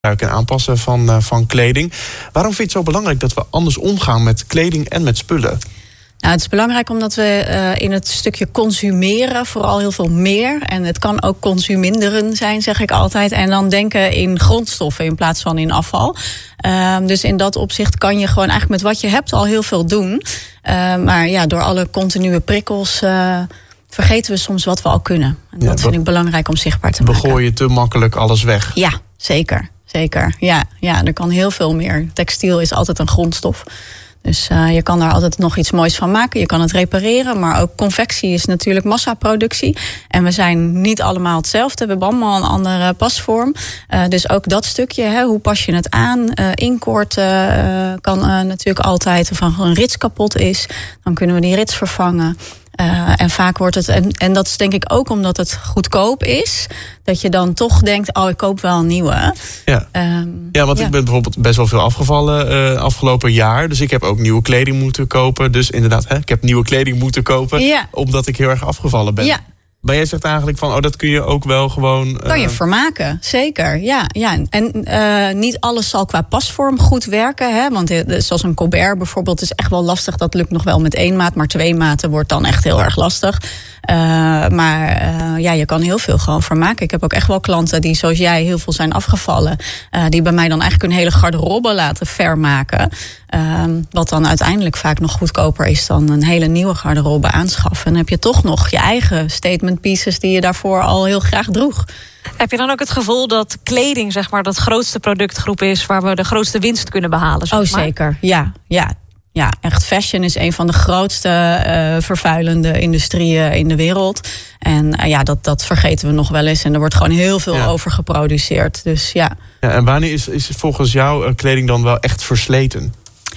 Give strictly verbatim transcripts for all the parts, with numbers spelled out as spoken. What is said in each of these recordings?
en aanpassen van, uh, van kleding. Waarom vind je het zo belangrijk dat we anders omgaan met kleding en met spullen? Nou, het is belangrijk omdat we uh, in het stukje consumeren vooral heel veel meer. En het kan ook consuminderen zijn, zeg ik altijd. En dan denken in grondstoffen in plaats van in afval. Uh, dus in dat opzicht kan je gewoon eigenlijk met wat je hebt al heel veel doen. Uh, maar ja, door alle continue prikkels Uh, vergeten we soms wat we al kunnen. En dat ja, vind ik belangrijk om zichtbaar te maken. Begooi je te makkelijk alles weg? Ja, zeker. Zeker. Ja, ja, er kan heel veel meer. Textiel is altijd een grondstof. Dus uh, je kan daar altijd nog iets moois van maken. Je kan het repareren, maar ook confectie is natuurlijk massaproductie. En we zijn niet allemaal hetzelfde. We hebben allemaal een andere pasvorm. Uh, dus ook dat stukje, hè, hoe pas je het aan? Uh, inkorten uh, kan uh, natuurlijk altijd. Of een rits kapot is, dan kunnen we die rits vervangen. Uh, en vaak wordt het, en, en dat is denk ik ook omdat het goedkoop is, dat je dan toch denkt, oh, ik koop wel een nieuwe. Ja, um, ja want ja. ik ben bijvoorbeeld best wel veel afgevallen uh, afgelopen jaar. Dus ik heb ook nieuwe kleding moeten kopen. Dus inderdaad, hè, ik heb nieuwe kleding moeten kopen, ja. omdat ik heel erg afgevallen ben. Ja. Maar jij zegt eigenlijk van, oh, dat kun je ook wel gewoon Uh... Kan je vermaken, zeker. Ja, ja. En uh, niet alles zal qua pasvorm goed werken. Hè? Want uh, zoals een Colbert bijvoorbeeld is echt wel lastig. Dat lukt nog wel met één maat, maar twee maten wordt dan echt heel erg lastig. Uh, maar uh, ja, je kan heel veel gewoon vermaken. Ik heb ook echt wel klanten die, zoals jij, heel veel zijn afgevallen. Uh, die bij mij dan eigenlijk hun hele garderobe laten vermaken. Uh, wat dan uiteindelijk vaak nog goedkoper is dan een hele nieuwe garderobe aanschaffen. En dan heb je toch nog je eigen statement pieces die je daarvoor al heel graag droeg. Heb je dan ook het gevoel dat kleding, zeg maar, dat grootste productgroep is waar we de grootste winst kunnen behalen? Zeg oh, maar? Zeker. Ja, ja. Ja, echt fashion is een van de grootste uh, vervuilende industrieën in de wereld. En uh, ja, dat, dat vergeten we nog wel eens. En er wordt gewoon heel veel ja. over geproduceerd. Dus ja. ja. En wanneer is, is volgens jou uh, kleding dan wel echt versleten?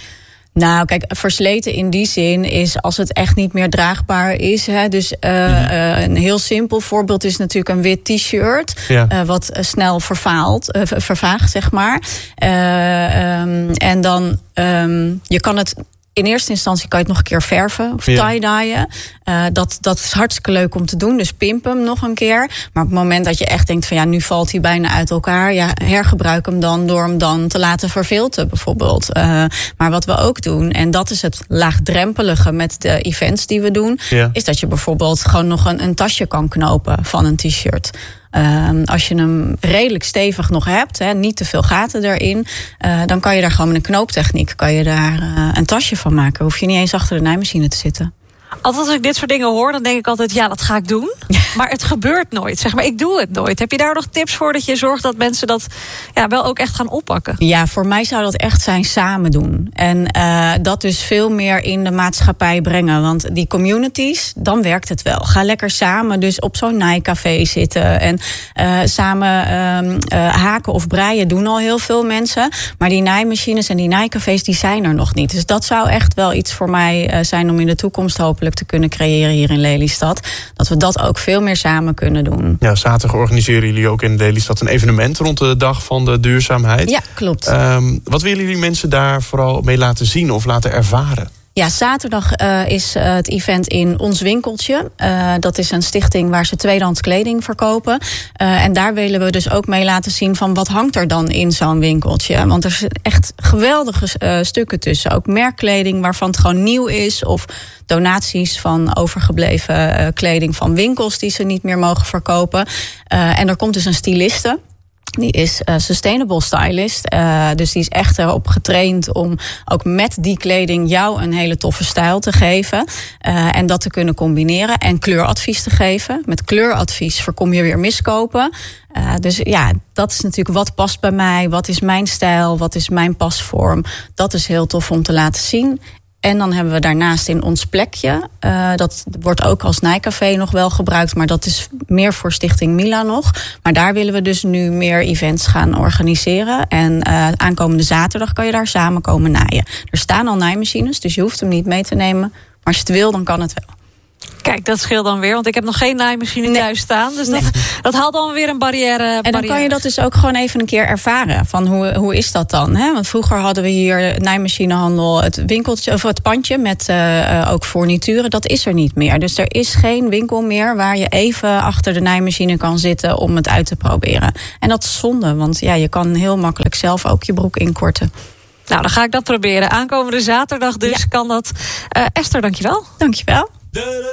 Nou, kijk, versleten in die zin is als het echt niet meer draagbaar is. Hè. Dus uh, mm-hmm. uh, een heel simpel voorbeeld is natuurlijk een wit t-shirt. Ja. Uh, wat uh, snel vervaalt, uh, vervaagt, zeg maar. Uh, um, en dan, um, je kan het in eerste instantie kan je het nog een keer verven of ja. tie-dyen. Uh, dat, dat is hartstikke leuk om te doen, dus pimp hem nog een keer. Maar op het moment dat je echt denkt van ja, nu valt hij bijna uit elkaar, ja, hergebruik hem dan door hem dan te laten vervilten bijvoorbeeld. Uh, maar wat we ook doen, en dat is het laagdrempelige met de events die we doen, ja. is dat je bijvoorbeeld gewoon nog een, een tasje kan knopen van een t-shirt. Uh, als je hem redelijk stevig nog hebt, hè, niet te veel gaten erin, uh, dan kan je daar gewoon met een knooptechniek kan je daar uh, een tasje van maken. Hoef je niet eens achter de naaimachine te zitten. Altijd als ik dit soort dingen hoor, dan denk ik altijd, ja, dat ga ik doen. Maar het gebeurt nooit. Zeg maar, ik doe het nooit. Heb je daar nog tips voor dat je zorgt dat mensen dat ja, wel ook echt gaan oppakken? Ja, voor mij zou dat echt zijn samen doen. En uh, dat dus veel meer in de maatschappij brengen. Want die communities, dan werkt het wel. Ga lekker samen dus op zo'n naaicafé zitten. En uh, samen uh, uh, haken of breien doen al heel veel mensen. Maar die naaimachines en die naaicafés, die zijn er nog niet. Dus dat zou echt wel iets voor mij uh, zijn om in de toekomst hopelijk te kunnen creëren hier in Lelystad. Dat we dat ook veel meer samen kunnen doen. Ja, zaterdag organiseren jullie ook in Lelystad een evenement rond de dag van de duurzaamheid. Ja, klopt. Um, wat willen jullie mensen daar vooral mee laten zien of laten ervaren? Ja, zaterdag uh, is uh, het event in Ons Winkeltje. Uh, dat is een stichting waar ze tweedehands kleding verkopen. Uh, en daar willen we dus ook mee laten zien van wat hangt er dan in zo'n winkeltje. Want er zijn echt geweldige uh, stukken tussen. Ook merkkleding waarvan het gewoon nieuw is. Of donaties van overgebleven uh, kleding van winkels die ze niet meer mogen verkopen. Uh, en er komt dus een styliste. Die is uh, sustainable stylist. Uh, dus die is echt erop getraind om ook met die kleding jou een hele toffe stijl te geven. Uh, en dat te kunnen combineren. En kleuradvies te geven. Met kleuradvies voorkom je weer miskopen. Uh, dus ja, dat is natuurlijk wat past bij mij. Wat is mijn stijl? Wat is mijn pasvorm? Dat is heel tof om te laten zien. En dan hebben we daarnaast in ons plekje, uh, dat wordt ook als naaicafé nog wel gebruikt, maar dat is meer voor Stichting Mila nog. Maar daar willen we dus nu meer events gaan organiseren. En uh, aankomende zaterdag kan je daar samen komen naaien. Er staan al naaimachines, dus je hoeft hem niet mee te nemen. Maar als je het wil, dan kan het wel. Kijk, dat scheelt dan weer. Want ik heb nog geen naaimachine nee. thuis staan. Dus nee. dat, dat haalt dan weer een barrière. En dan barrière. kan je dat dus ook gewoon even een keer ervaren. Van hoe, hoe is dat dan? Hè? Want vroeger hadden we hier naaimachinehandel, het winkeltje of het pandje met uh, ook fournituren. Dat is er niet meer. Dus er is geen winkel meer waar je even achter de naaimachine kan zitten om het uit te proberen. En dat is zonde, want ja, je kan heel makkelijk zelf ook je broek inkorten. Nou, dan ga ik dat proberen. Aankomende zaterdag dus ja. kan dat. Uh, Esther, dankjewel. Dankjewel.